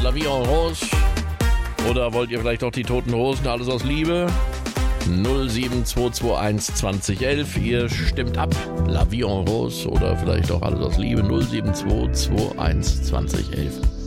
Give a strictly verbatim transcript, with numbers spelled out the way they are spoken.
La Vie en Rose? Oder wollt ihr vielleicht doch die Toten Hosen, alles aus Liebe? null sieben zwei zwei eins zwanzig elf, ihr stimmt ab. La Vie en Rose oder vielleicht auch alles aus Liebe. null sieben zwei zwei eins zwanzig elf.